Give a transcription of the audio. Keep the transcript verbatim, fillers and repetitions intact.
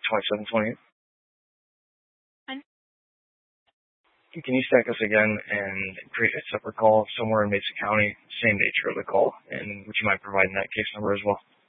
twenty-seven twenty-eight. Fine. Can you stack us again and create a separate call somewhere in Mesa County, same nature of the call, and would you mind providing that case number as well?